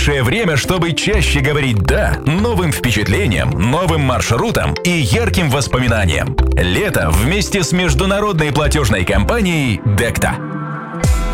подходящее время, чтобы чаще говорить «да» новым впечатлениям, новым маршрутам и ярким воспоминаниям. Лето вместе с международной платежной компанией «Декта».